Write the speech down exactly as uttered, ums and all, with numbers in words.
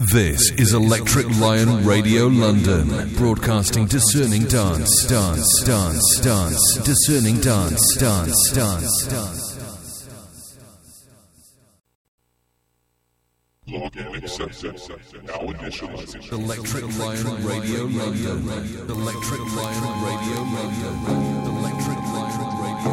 This is Electric Lion Radio London, broadcasting discerning dance, dance, dance, dance, discerning dance, dance, dance, dance. Login accepted. Now initializing. Electric Lion Radio London. Electric Lion Radio London. Electric